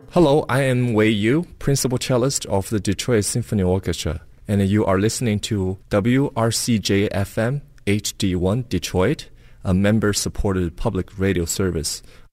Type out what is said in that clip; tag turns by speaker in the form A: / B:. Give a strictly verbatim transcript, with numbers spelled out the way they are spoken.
A: Hello, I am Wei Yu, principal cellist of the Detroit Symphony Orchestra, and you are listening to W R C J F M H D one Detroit, a member-supported public radio service